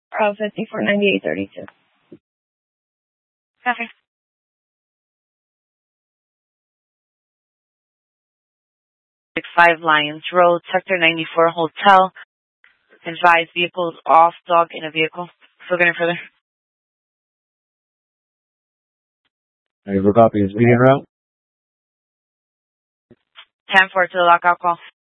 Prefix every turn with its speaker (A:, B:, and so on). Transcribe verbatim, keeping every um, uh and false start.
A: Uh, fifty-four ninety-eight thirty-two.
B: Okay. Five Lions Road, Sector ninety-four Hotel. Advise vehicles off, dog in a vehicle. Still going further.
C: Any copy is median route?
B: ten four to the lockout call.